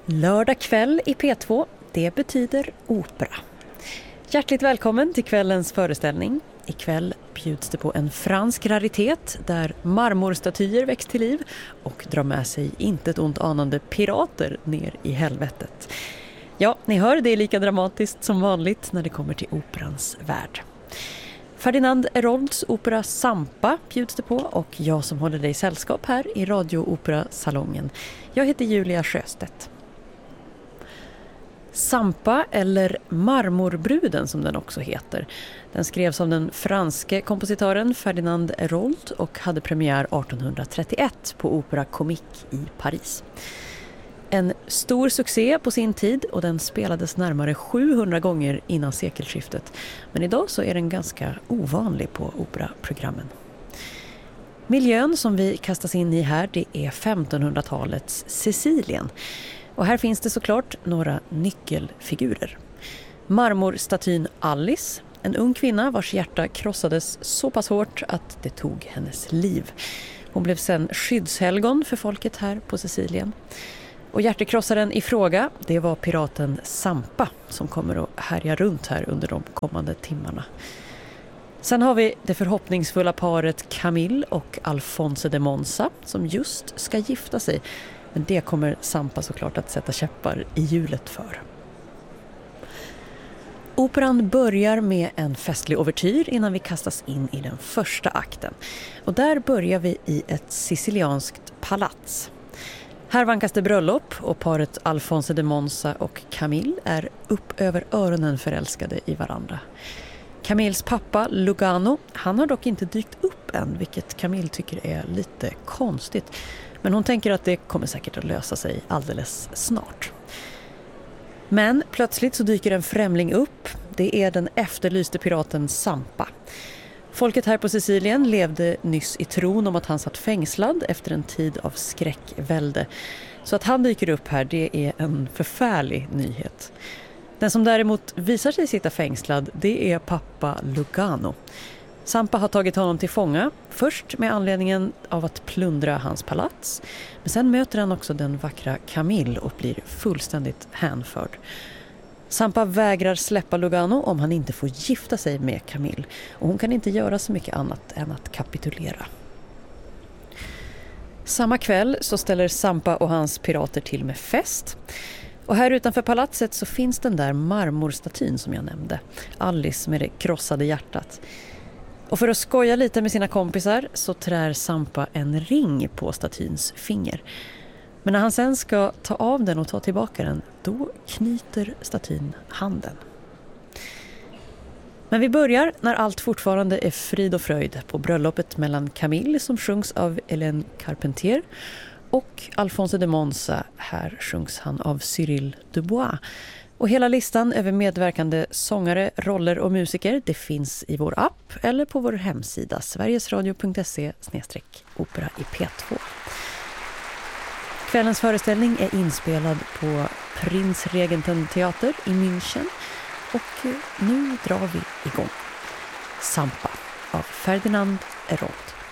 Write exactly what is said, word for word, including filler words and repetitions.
Lördag kväll i P två, det betyder opera. Hjärtligt välkommen till kvällens föreställning. Ikväll bjuds det på en fransk raritet där marmorstatyer väcks till liv och drar med sig inte ett ont anande pirater ner i helvetet. Ja, ni hör, det är lika dramatiskt som vanligt när det kommer till operans värld. Ferdinand Hérolds opera Zampa bjuds det på och jag som håller dig sällskap här i Radio-opera-salongen. Jag heter Julia Sjöstedt. Zampa, eller Marmorbruden som den också heter. Den skrevs av den franske kompositören Ferdinand Hérold och hade premiär arton trettioett på Opera Comique i Paris. En stor succé på sin tid och den spelades närmare sjuhundra gånger innan sekelskiftet. Men idag så är den ganska ovanlig på operaprogrammen. Miljön som vi kastas in i här, det är femtonhundratalets Sicilien. Och här finns det såklart några nyckelfigurer. Marmorstatyn Alice, en ung kvinna vars hjärta krossades så pass hårt att det tog hennes liv. Hon blev sedan skyddshelgon för folket här på Sicilien. Och hjärtekrossaren i fråga, det var piraten Zampa som kommer att härja runt här under de kommande timmarna. Sen har vi det förhoppningsfulla paret Camille och Alfonso de Monza som just ska gifta sig. Men det kommer Zampa såklart att sätta käppar i hjulet för. Operan börjar med en festlig ouvertyr innan vi kastas in i den första akten. Och där börjar vi i ett sicilianskt palats. Här vankas det bröllop och paret Alfonso de Monza och Camille är upp över öronen förälskade i varandra. Camilles pappa Lugano, han har dock inte dykt upp än, vilket Camille tycker är lite konstigt. Men hon tänker att det kommer säkert att lösa sig alldeles snart. Men plötsligt så dyker en främling upp. Det är den efterlyste piraten Zampa. Folket här på Sicilien levde nyss i tron om att han satt fängslad efter en tid av skräckvälde. Så att han dyker upp här, det är en förfärlig nyhet. Den som däremot visar sig sitta fängslad, det är pappa Lugano. Zampa har tagit honom till fånga, först med anledningen av att plundra hans palats. Men sen möter han också den vackra Camille och blir fullständigt hänförd. Zampa vägrar släppa Lugano om han inte får gifta sig med Camille. Och hon kan inte göra så mycket annat än att kapitulera. Samma kväll så ställer Zampa och hans pirater till med fest. Och här utanför palatset så finns den där marmorstatyn som jag nämnde. Alice med det krossade hjärtat. Och för att skoja lite med sina kompisar så trär Zampa en ring på statyns finger. Men när han sen ska ta av den och ta tillbaka den, då knyter statyn handen. Men vi börjar när allt fortfarande är frid och fröjd på bröllopet mellan Camille som sjungs av Hélène Carpentier och Alfonso de Monza. Här sjungs han av Cyril Dubois. Och hela listan över medverkande sångare, roller och musiker, det finns i vår app eller på vår hemsida sverigesradio punkt se slash opera i P två. Kvällens föreställning är inspelad på Prinzregenten teater i München och nu drar vi igång. Zampa av Ferdinand Hérold.